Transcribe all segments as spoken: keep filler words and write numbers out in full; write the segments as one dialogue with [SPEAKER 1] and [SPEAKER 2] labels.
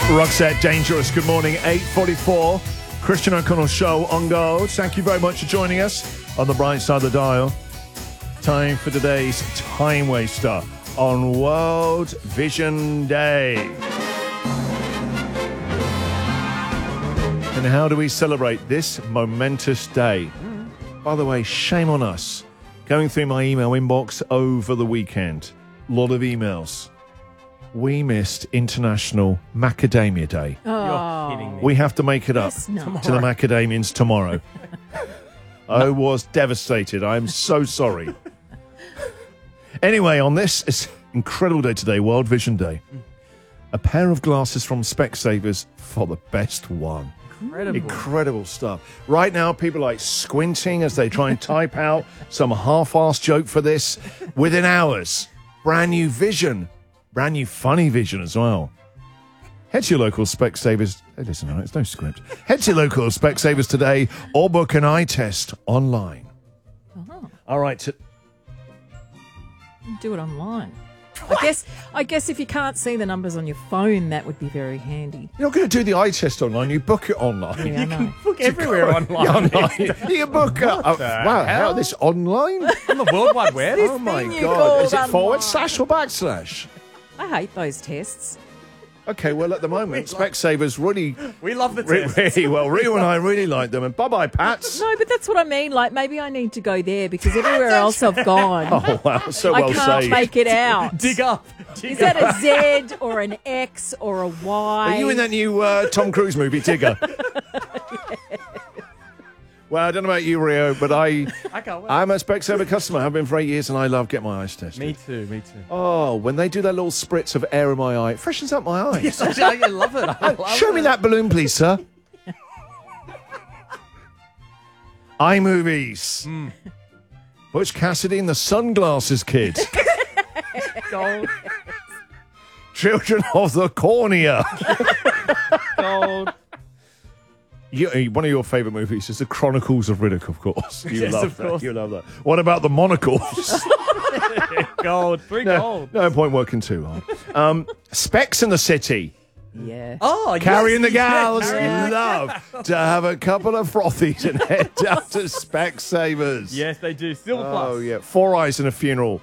[SPEAKER 1] Roxette, Dangerous. Good morning, eight forty-four. Christian O'Connell Show on Go. Thank you very much for joining us on the bright side of the dial. Time for today's Time Waster on World Vision Day. And how do we celebrate this momentous day? By the way, shame on us. Going through my email inbox over the weekend, a lot of emails. We missed International Macadamia Day.
[SPEAKER 2] Oh. You're kidding me.
[SPEAKER 1] We have to make it up
[SPEAKER 2] Yes,
[SPEAKER 1] to
[SPEAKER 2] no.
[SPEAKER 1] the macadamians tomorrow. I was devastated. I'm so sorry. Anyway, on this incredible day today, World Vision Day, a pair of glasses from Specsavers for the best one.
[SPEAKER 2] Incredible.
[SPEAKER 1] Incredible stuff. Right now, people are like squinting as they try and type out some half-assed joke for this. Within hours, brand new vision. Brand new funny vision as well. Head to your local Specsavers. Hey, listen, no, it's no script. Head to your local Specsavers today or book an eye test online.
[SPEAKER 2] Oh.
[SPEAKER 1] All right. T-
[SPEAKER 2] Do it online. I guess I guess if you can't see the numbers on your phone, that would be very handy.
[SPEAKER 1] You're not going to do the eye test online. You book it online.
[SPEAKER 2] Yeah, I know.
[SPEAKER 3] Book everywhere online.
[SPEAKER 1] Yeah, online. You book it. Oh, wow, how this online?
[SPEAKER 3] On the World Wide Web?
[SPEAKER 1] Oh my
[SPEAKER 2] thing you
[SPEAKER 1] God!
[SPEAKER 2] call
[SPEAKER 1] Is it forward
[SPEAKER 2] online.
[SPEAKER 1] slash or backslash?
[SPEAKER 2] I hate those tests.
[SPEAKER 1] Okay, well at the moment, Specsavers really,
[SPEAKER 3] We love the
[SPEAKER 1] re-
[SPEAKER 3] test.
[SPEAKER 1] really well. Rio and I really like them. And bye bye, Pats.
[SPEAKER 2] No, but that's what I mean. Like, maybe I need to go there because everywhere else I've gone,
[SPEAKER 1] Oh wow, so
[SPEAKER 2] I
[SPEAKER 1] well
[SPEAKER 2] can't
[SPEAKER 1] saved.
[SPEAKER 2] make it out.
[SPEAKER 3] Dig up. Dig
[SPEAKER 2] Is that a Z or an X or a Y?
[SPEAKER 1] Are you in that new uh, Tom Cruise movie, Tigger? Well, I don't know about you, Rio, but I,
[SPEAKER 3] I can't wait.
[SPEAKER 1] I'm a Specsaver customer. I've been for eight years, and I love getting my eyes tested.
[SPEAKER 3] Me too, me too.
[SPEAKER 1] Oh, when they do that little spritz of air in my eye, it freshens up my eyes.
[SPEAKER 3] Yes, I, I love it. I love
[SPEAKER 1] Show me
[SPEAKER 3] it.
[SPEAKER 1] that balloon, please, sir. iMovies.
[SPEAKER 3] Mm.
[SPEAKER 1] Butch Cassidy and the Sunglasses Kid.
[SPEAKER 2] Gold.
[SPEAKER 1] Children of the Cornea.
[SPEAKER 2] Gold.
[SPEAKER 1] You, one of your favourite movies is The Chronicles of Riddick, of course. You
[SPEAKER 3] Yes,
[SPEAKER 1] love
[SPEAKER 3] of
[SPEAKER 1] that.
[SPEAKER 3] course.
[SPEAKER 1] You love that. What about the monocles?
[SPEAKER 3] Gold. Three
[SPEAKER 1] no,
[SPEAKER 3] gold.
[SPEAKER 1] no point working too hard. Um, Specs in the City.
[SPEAKER 2] Yeah.
[SPEAKER 3] Oh,
[SPEAKER 1] Carrying
[SPEAKER 3] yes,
[SPEAKER 1] the gals.
[SPEAKER 3] yes, carrying the
[SPEAKER 1] Love to have a couple of frothies and head down to Specsavers.
[SPEAKER 3] Yes, they do. Silver
[SPEAKER 1] Oh,
[SPEAKER 3] plus.
[SPEAKER 1] yeah. Four Eyes in a Funeral.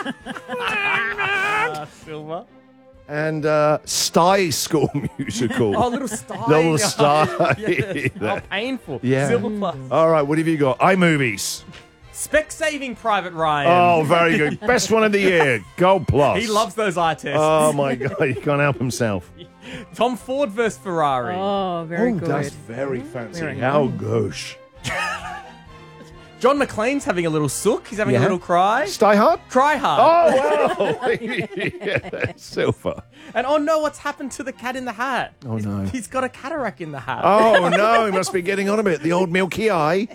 [SPEAKER 3] Uh, silver.
[SPEAKER 1] And uh, Sty School Musical.
[SPEAKER 3] Oh, little sty.
[SPEAKER 1] Little sty.
[SPEAKER 3] Yes. Oh, painful.
[SPEAKER 1] Yeah.
[SPEAKER 3] Silver plus.
[SPEAKER 1] All right, what have you got? iMovies.
[SPEAKER 3] Spec saving Private Ryan.
[SPEAKER 1] Oh, very good. Best one of the year. Gold Plus.
[SPEAKER 3] He loves those eye tests.
[SPEAKER 1] Oh, my God. He can't help himself.
[SPEAKER 3] Tom Ford versus Ferrari.
[SPEAKER 2] Oh, very
[SPEAKER 1] oh,
[SPEAKER 2] good.
[SPEAKER 1] that's very fancy.
[SPEAKER 2] Very
[SPEAKER 1] How
[SPEAKER 2] nice.
[SPEAKER 1] gosh.
[SPEAKER 3] John McClane's having a little sook. He's having
[SPEAKER 1] Yeah.
[SPEAKER 3] a little cry.
[SPEAKER 1] Sty Hard?
[SPEAKER 3] Cry hard.
[SPEAKER 1] Oh, wow. Yeah, silver.
[SPEAKER 3] And oh no, what's happened to the cat in the hat?
[SPEAKER 1] Oh,
[SPEAKER 3] He's-
[SPEAKER 1] no.
[SPEAKER 3] He's got a cataract in the hat.
[SPEAKER 1] Oh, no. He must be getting on a bit. The old milky eye.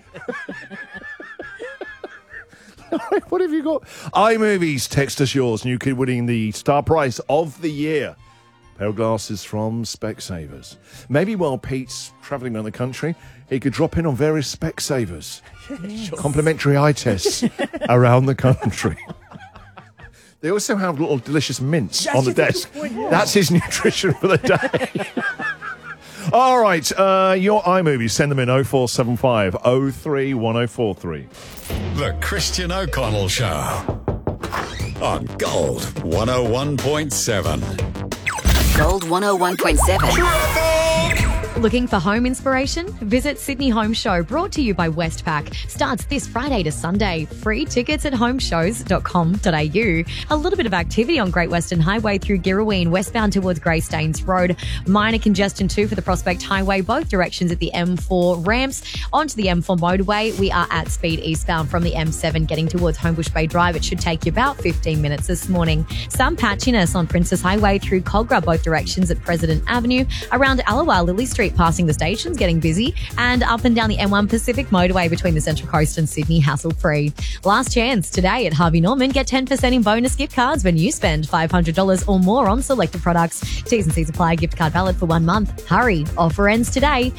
[SPEAKER 1] What have you got? iMovies, text us yours, and you could winning the star prize of the year. Pair of glasses from Specsavers. Maybe while Pete's travelling around the country, he could drop in on various Specsavers. Complimentary eye tests around the country. They also have little delicious mints on the desk. That's his nutrition for the day. All right, uh, your iMovies, send them in oh four seven five oh three one oh four three.
[SPEAKER 4] The Christian O'Connell Show on Gold one oh one point seven.
[SPEAKER 5] Gold one oh one point seven.
[SPEAKER 6] Looking for home inspiration? Visit Sydney Home Show, brought to you by Westpac. Starts this Friday to Sunday. Free tickets at homeshows dot com dot a u. A little bit of activity on Great Western Highway through Girraween, westbound towards Greystanes Road. Minor congestion too for the Prospect Highway, both directions at the M four ramps. Onto the M four motorway, we are at speed eastbound from the M seven, getting towards Homebush Bay Drive. It should take you about fifteen minutes this morning. Some patchiness on Princess Highway through Cogra, both directions at President Avenue. Around Allawah, Lily Street, passing the stations, getting busy, and up and down the M one Pacific motorway between the Central Coast and Sydney, hassle-free. Last chance today at Harvey Norman. Get ten percent in bonus gift cards when you spend five hundred dollars or more on selected products. T's and C's apply. Gift card valid for one month. Hurry. Offer ends today.